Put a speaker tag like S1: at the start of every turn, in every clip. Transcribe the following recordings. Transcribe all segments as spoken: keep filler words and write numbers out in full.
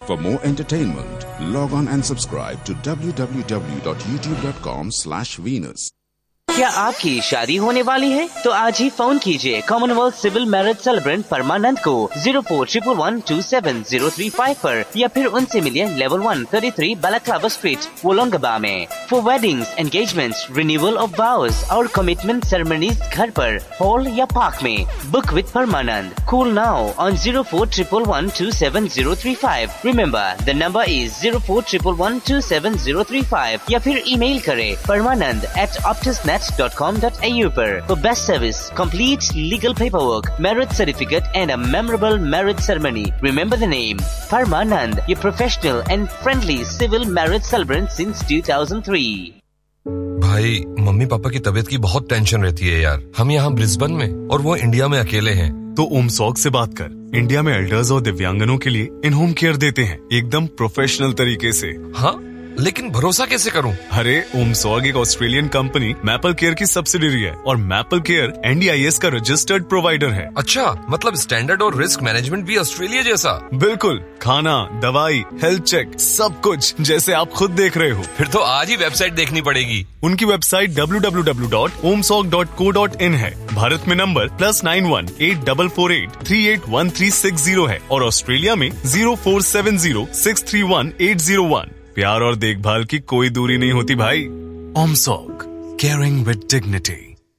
S1: For more entertainment, log on and subscribe to w w w dot youtube dot com slash Venus.
S2: क्या आपकी शादी होने वाली है? तो आज ही फोन कीजिए कॉमनवेल्थ सिविल मैरिज सेलिब्रेंट परमानंद को zero four triple one two seven zero three five पर या फिर उनसे मिलिए level one thirty three बालाक्लाबा street वोलोंगबा में। For weddings, engagements, renewal of वाउज और कमिटमेंट सेरेमनीज घर पर, हॉल या पार्क में, book with Parmanand. Call now on zero four triple one two seven zero three five. Remember the number is zero four triple one two seven zero three five या फिर email करें परमानंद eight optusnet dot com dot a u पर। For best service, complete legal paperwork, marriage certificate and a memorable marriage ceremony. Remember the name, Parmanand, your professional and friendly civil marriage celebrant since two thousand three.
S3: भाई, mummy papa की तबीयत की बहुत tension रहती है यार। हम यहाँ ब्रिस्बेन में और वो इंडिया में अकेले हैं।
S4: तो ओमसॉग से बात कर। इंडिया में एल्डर्स और दिव्यांगनों के लिए इन होम केयर देते हैं, एकदम प्रोफेशनल तरीके से।
S3: हाँ, लेकिन भरोसा कैसे करूं?
S4: अरे ओमसॉग एक ऑस्ट्रेलियन कंपनी मैपल केयर की सब्सिडियरी है और maple care N D I S का रजिस्टर्ड प्रोवाइडर है।
S3: अच्छा, मतलब स्टैंडर्ड और रिस्क मैनेजमेंट भी ऑस्ट्रेलिया जैसा?
S4: बिल्कुल, खाना, दवाई, हेल्थ चेक, सब कुछ जैसे आप खुद देख रहे हो।
S3: फिर तो आज ही वेबसाइट देखनी पड़ेगी।
S4: उनकी website W W W dot ओमसॉग dot co dot in है। भारत में number plus nine one eight double four eight three eight one three six zero है और ऑस्ट्रेलिया में zero four seven zero six three one eight zero one. प्यार और देखभाल की कोई दूरी नहीं होती भाई। ओमसॉग, caring with dignity.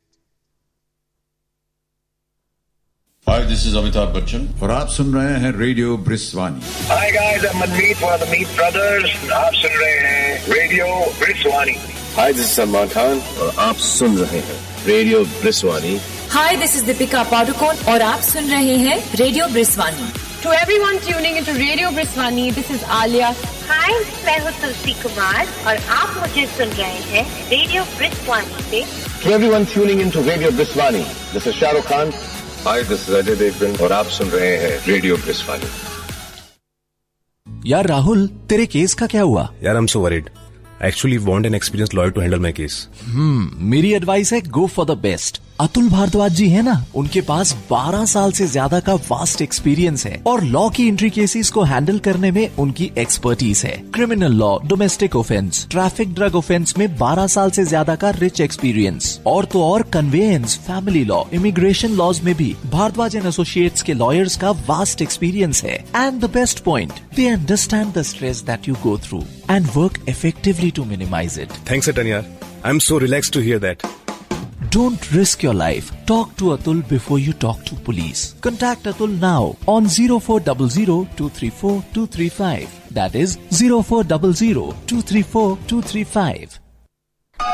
S5: Hi, this is Amitabh Bachchan
S6: और आप सुन रहे हैं radio ब्रिस्वानी।
S7: Hi guys, I'm Manmeet for the Meet Brothers. आप सुन रहे हैं radio ब्रिस्वानी।
S5: Hi, this is Salman Khan और आप सुन रहे हैं radio ब्रिस्वानी।
S8: Hi, this is Deepika Padukone और आप सुन रहे हैं radio ब्रिस्वानी।
S9: To everyone tuning into Radio Briswani, this is Alia.
S10: Hi, मैं हूँ तुलसी कुमार और आप मुझे सुन रहे हैं रेडियो ब्रिस्वानी से।
S5: To everyone tuning into Radio Briswani, this is Shah Rukh Khan. Hi, this is Ajay Devgan और आप सुन रहे हैं रेडियो ब्रिस्वानी।
S11: यार राहुल, तेरे केस का क्या हुआ?
S12: यार I'm so worried. I actually want an experienced lawyer to handle my case.
S11: हम्म, मेरी एडवाइस है go for the best. Atul Bhardwaj जी है ना, उनके पास बारह साल से ज्यादा का वास्ट एक्सपीरियंस है और लॉ की एंट्री केसेस को हैंडल करने में उनकी एक्सपर्टीज है। Criminal law, domestic offence, traffic, drug offence में बारह साल से ज्यादा का रिच एक्सपीरियंस और तो और conveyance, family law, immigration laws में भी भारद्वाज एंड एसोसिएट्स के लॉयर्स का वास्ट एक्सपीरियंस है। And the best point, they understand the stress that you go through and work effectively to minimize it.
S12: Thanks, Atanya. I'm so relaxed to hear that.
S11: Don't risk your life. Talk to Atul before you talk to police. Contact Atul now on zero four zero zero two three four two three five. That is zero four zero zero two three four two three five.